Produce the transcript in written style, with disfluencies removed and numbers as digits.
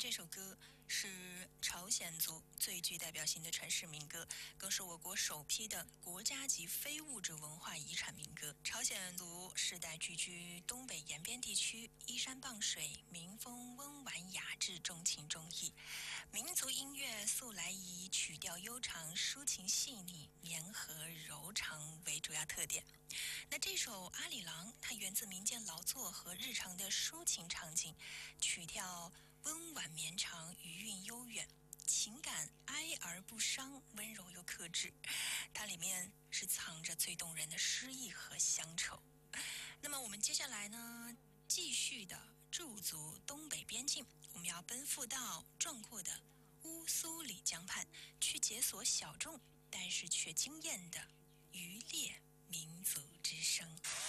这首歌是朝鲜族最具代表性的传世民歌，更是我国首批的国家级非物质文化遗产民歌。朝鲜族世代聚居东北延边地区，依山傍水，民风温婉雅致，重情重义。民族音乐素来以曲调悠长、抒情细腻、绵和柔长为主要特点。那这首《阿里郎》它源自民间劳作和日常的抒情场景，曲调温婉绵长，余韵悠远，情感哀而不伤，温柔又克制。它里面是藏着最动人的诗意和乡愁。那么我们接下来呢，继续的驻足东北边境，我们要奔赴到壮阔的乌苏里江畔，去解锁小众但是却惊艳的渔猎民族之声。